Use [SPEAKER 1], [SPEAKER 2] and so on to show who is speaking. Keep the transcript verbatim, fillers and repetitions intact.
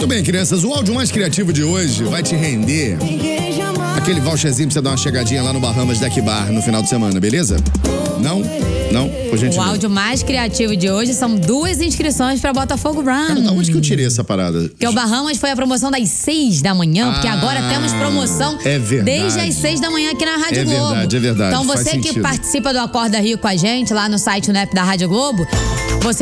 [SPEAKER 1] Muito bem, crianças, o áudio mais criativo de hoje vai te render aquele voucherzinho pra você dar uma chegadinha lá no Bahamas Deck Bar no final de semana, beleza? Não? Não? Por gentileza.
[SPEAKER 2] O áudio mais criativo de hoje são duas inscrições pra Botafogo Run.
[SPEAKER 1] Cara, da onde que eu tirei essa parada?
[SPEAKER 2] Porque o Bahamas foi a promoção das seis da manhã, ah, porque agora temos promoção
[SPEAKER 1] é verdade.
[SPEAKER 2] desde as seis da manhã aqui na Rádio
[SPEAKER 1] é
[SPEAKER 2] Globo.
[SPEAKER 1] É verdade, é verdade.
[SPEAKER 2] Então você
[SPEAKER 1] Faz
[SPEAKER 2] que
[SPEAKER 1] sentido.
[SPEAKER 2] participa do Acorda Rio com a gente lá no site, no app da Rádio Globo, você